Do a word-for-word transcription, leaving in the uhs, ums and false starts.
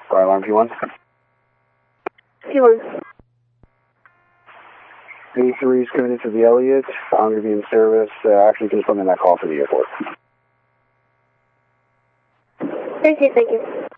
Fire alarm P one. P one. A three is coming into the Elliott. I'm going to be in service. Uh, actually, confirming that call for the airport. Okay, thank you.